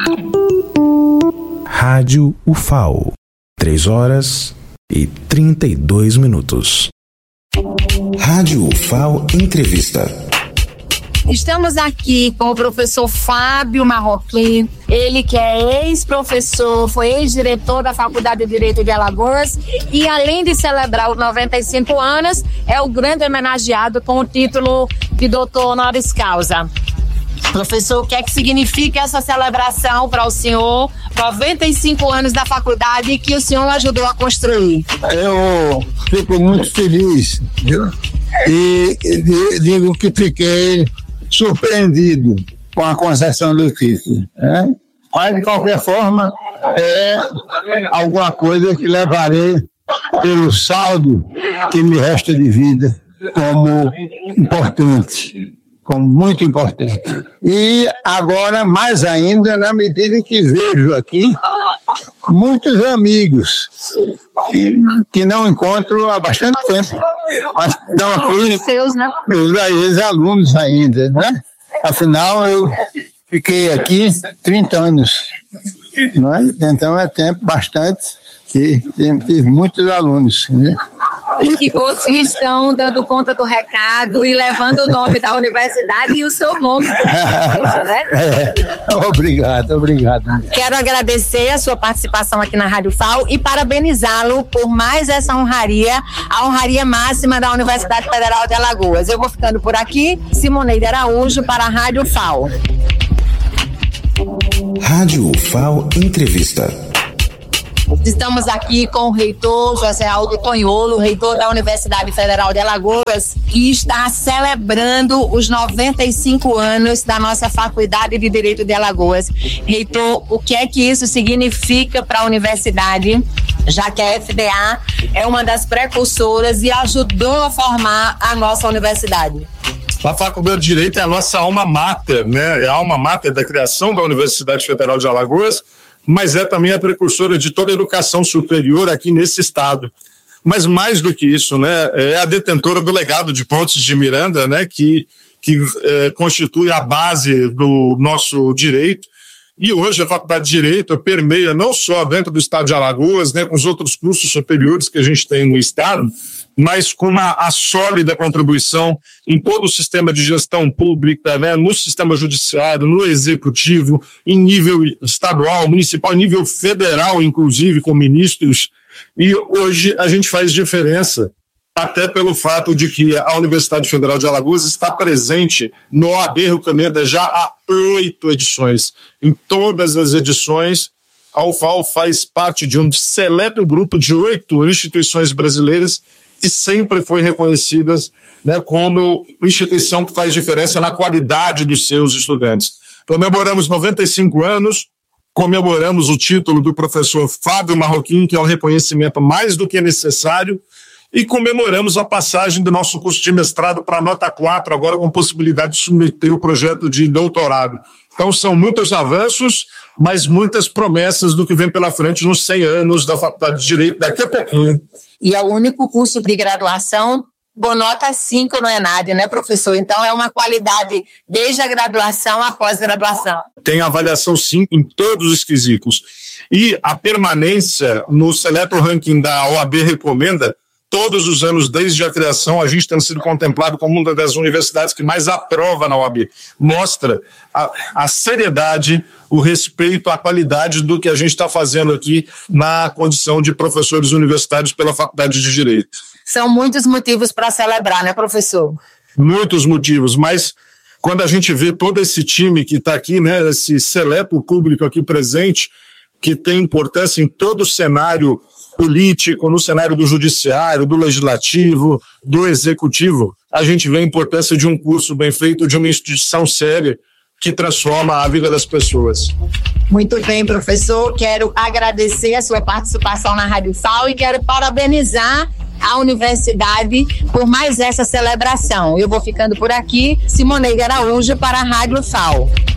Rádio UFAO, 3h32. Rádio UFAO Entrevista. Estamos aqui com o professor Fábio Marroquim, ele que é ex-professor, foi ex-diretor da Faculdade de Direito de Alagoas e, além de celebrar os 95 anos, é o grande homenageado com o título de doutor honoris causa. Professor, o que é que significa essa celebração para o senhor, 95 anos da faculdade que o senhor ajudou a construir? Eu fico muito feliz, viu? E digo que fiquei surpreendido com a concessão do título, né? Mas, de qualquer forma, é alguma coisa que levarei pelo saldo que me resta de vida como importante, como muito importante. E agora, mais ainda, na medida que vejo aqui muitos amigos que não encontro há bastante tempo, mas estão aqui, Seus, né? meus ex-alunos ainda, né? Afinal, eu fiquei aqui 30 anos, não é? Então é tempo bastante que tive muitos alunos, né? E que vocês estão dando conta do recado e levando o nome da universidade e o seu nome. Obrigado. Quero agradecer a sua participação aqui na Rádio UFAO e parabenizá-lo por mais essa honraria, a honraria máxima da Universidade Federal de Alagoas. Eu vou ficando por aqui, Simoneide Araújo para a Rádio UFAO. Rádio UFAO Entrevista. Estamos aqui com o reitor José Aldo Tonholo, reitor da Universidade Federal de Alagoas, que está celebrando os 95 anos da nossa Faculdade de Direito de Alagoas. Reitor, o que é que isso significa para a universidade, já que a FDA é uma das precursoras e ajudou a formar a nossa universidade? A Faculdade de Direito é a nossa alma mater, né? É a alma mater da criação da Universidade Federal de Alagoas, mas é também a precursora de toda a educação superior aqui nesse estado. Mas mais do que isso, né, é a detentora do legado de Pontes de Miranda, né, que constitui a base do nosso direito. E hoje a Faculdade de Direito permeia não só dentro do estado de Alagoas, né, com os outros cursos superiores que a gente tem no estado, mas com a sólida contribuição em todo o sistema de gestão pública, né, no sistema judiciário, no executivo, em nível estadual, municipal, em nível federal, inclusive, com ministros. E hoje a gente faz diferença, até pelo fato de que a Universidade Federal de Alagoas está presente no OAB Recomenda já há 8 edições. Em todas as edições, a UFAO faz parte de um seleto grupo de 8 instituições brasileiras e sempre foi reconhecida, né, como instituição que faz diferença na qualidade dos seus estudantes. Comemoramos 95 anos, comemoramos o título do professor Fábio Marroquim, que é um reconhecimento mais do que necessário, e comemoramos a passagem do nosso curso de mestrado para a nota 4, agora com possibilidade de submeter o projeto de doutorado. Então são muitos avanços, mas muitas promessas do que vem pela frente nos 100 anos da Faculdade de Direito daqui a pouquinho. E é o único curso de graduação com nota 5 no ENAD, né, professor? Então é uma qualidade desde a graduação à pós-graduação. Tem avaliação 5 em todos os quesitos. E a permanência no seleto ranking da OAB Recomenda, todos os anos, desde a criação, a gente tem sido contemplado como uma das universidades que mais aprova na OAB. Mostra a seriedade, o respeito, a qualidade do que a gente está fazendo aqui na condição de professores universitários pela Faculdade de Direito. São muitos motivos para celebrar, né, professor? Muitos motivos, mas quando a gente vê todo esse time que está aqui, né, esse seleto público aqui presente, que tem importância em todo o cenário político, no cenário do judiciário, do legislativo, do executivo, a gente vê a importância de um curso bem feito, de uma instituição séria que transforma a vida das pessoas. Muito bem, professor. Quero agradecer a sua participação na Rádio UFAO e quero parabenizar a universidade por mais essa celebração. Eu vou ficando por aqui, Simoneide Araújo para a Rádio UFAO.